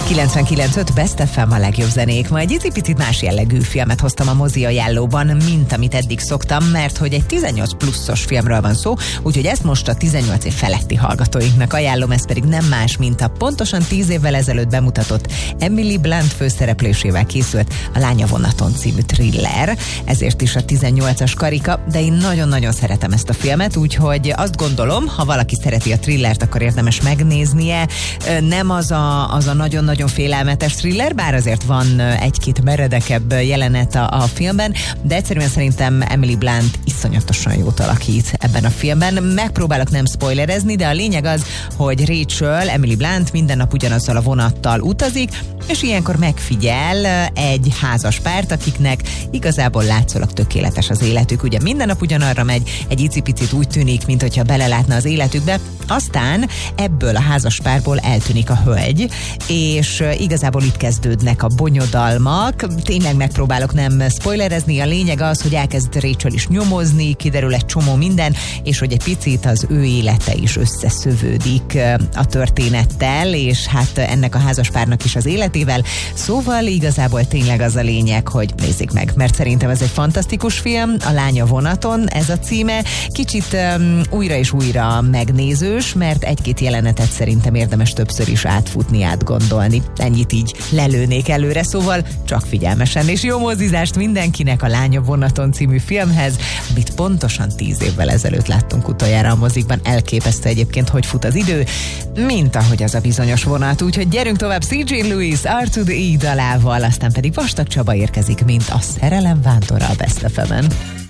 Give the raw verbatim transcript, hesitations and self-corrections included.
kilencvenkilenc öt Best ef em a legjobb zenék. Ma egy icipicit más jellegű filmet hoztam a mozi ajánlóban, mint amit eddig szoktam, mert hogy egy tizennyolc pluszos filmről van szó, úgyhogy ezt most a tizennyolc év feletti hallgatóinknak ajánlom, ez pedig nem más, mint a pontosan tíz évvel ezelőtt bemutatott Emily Blunt főszereplésével készült A Lánya vonaton című thriller. Ezért is a tizennyolcas karika, de én nagyon-nagyon szeretem ezt a filmet, úgyhogy azt gondolom, ha valaki szereti a thrillert, akkor érdemes megnéznie. Nem az a, az a nagyon-nagyon félelmetes thriller, bár azért van egy-két meredekebb jelenet a, a filmben, de egyszerűen szerintem Emily Blunt iszonyatosan jót alakít ebben a filmben. Megpróbálok nem spoilerezni, de a lényeg az, hogy Rachel, Emily Blunt minden nap ugyanazzal a vonattal utazik, és ilyenkor megfigyel egy házas párt, akiknek igazából látszólag tökéletes az életük. Ugye minden nap ugyanarra megy, egy icipicit úgy tűnik, mint hogyha belelátna az életükbe, aztán ebből a házas párból eltűnik a hölgy, és igazából itt kezdődnek a bonyodalmak. Tényleg megpróbálok nem spoilerezni, a lényeg az, hogy elkezd Rachel is nyomozni, kiderül egy csomó minden, és hogy egy picit az ő élete is összeszövődik a történettel, és hát ennek a házaspárnak is az életével. Szóval igazából tényleg az a lényeg, hogy nézzék meg, mert szerintem ez egy fantasztikus film, A Lánya vonaton, ez a címe. Kicsit um, újra és újra megnézős, mert egy-két jelenetet szerintem érdemes többször is átfutni, átgondolni. Ennyit így lelőnék előre, szóval csak figyelmesen, és jó mozizást mindenkinek a Lánya vonaton című filmhez, amit pontosan tíz évvel ezelőtt láttunk utoljára a mozikban. Elképesztő egyébként, hogy fut az idő, mint ahogy az a bizonyos vonat. Úgyhogy gyerünk tovább cé jé Lewis, R to the E dalával, aztán pedig Vastag Csaba érkezik, mint a szerelem vándora a Best ef emen.